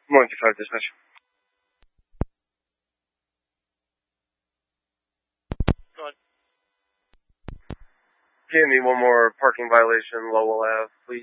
Monkey 5 dispatch. Go ahead. Give me one more parking violation, Lowell Ave, please.